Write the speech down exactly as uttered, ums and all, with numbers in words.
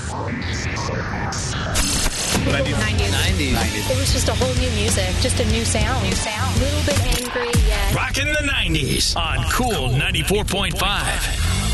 nineties. nineties. It was just a whole new music, just a new sound. New sound. A little bit angry, yeah. Rockin' the nineties on Cool ninety-four point five.